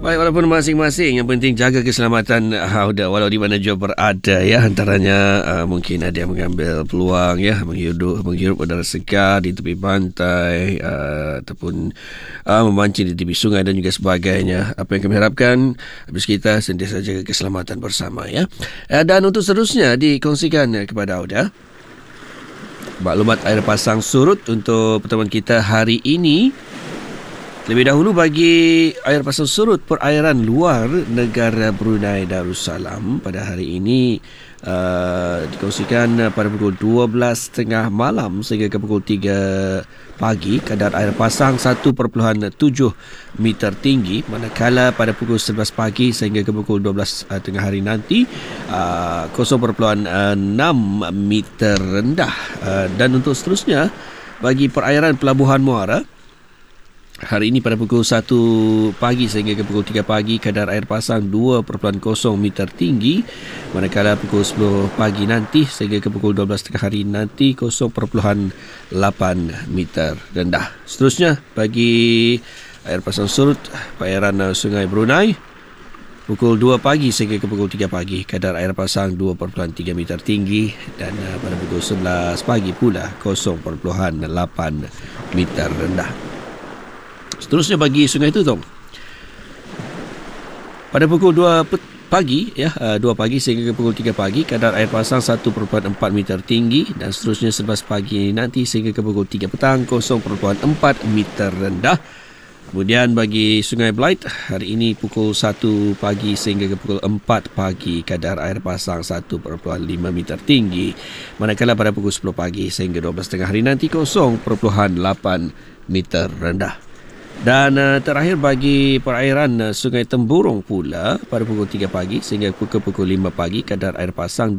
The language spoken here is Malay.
Baik, walaupun masing-masing, yang penting jaga keselamatan walau di mana jua berada ya. Antaranya mungkin ada yang mengambil peluang ya, menghirup udara segar di tepi pantai ataupun memancing di tepi sungai dan juga sebagainya. Apa yang kami harapkan habis kita sentiasa jaga keselamatan bersama ya. Dan untuk seterusnya dikongsikan kepada Auda maklumat air pasang surut untuk pertemuan kita hari ini. Lebih dahulu bagi air pasang surut perairan luar negara Brunei Darussalam pada hari ini dikongsikan pada pukul 12.30 malam sehingga ke pukul 3 pagi kadar air pasang 1.7 meter tinggi, manakala pada pukul 11 pagi sehingga ke pukul 12 tengah hari nanti 0.6 meter rendah. Dan untuk seterusnya bagi perairan Pelabuhan Muara hari ini pada pukul 1 pagi sehingga ke pukul 3 pagi kadar air pasang 2.0 meter tinggi, manakala pukul 10 pagi nanti sehingga ke pukul 12 tengah hari nanti 0.8 meter rendah. Seterusnya bagi air pasang surut perairan Sungai Brunei pukul 2 pagi sehingga ke pukul 3 pagi kadar air pasang 2.3 meter tinggi, dan pada pukul 11 pagi pula 0.8 meter rendah. Seterusnya bagi Sungai Tutong pada pukul 2 pagi sehingga ke pukul 3 pagi kadar air pasang 1.4 meter tinggi, dan seterusnya 11 pagi nanti sehingga ke pukul 3 petang 0.4 meter rendah. Kemudian bagi Sungai Blight hari ini pukul 1 pagi sehingga ke pukul 4 pagi kadar air pasang 1.5 meter tinggi, manakala pada pukul 10 pagi sehingga 12 tengah hari nanti 0.8 meter rendah. Dan terakhir bagi perairan Sungai Temburong pula pada pukul 3 pagi sehingga ke pukul 5 pagi kadar air pasang